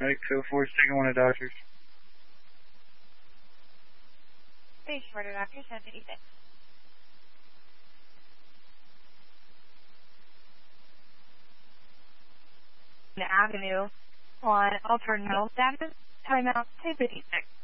Medic 204 is taking one of the doctors. Base order, Doctor 756. Avenue on alternate metal status, timeout 256.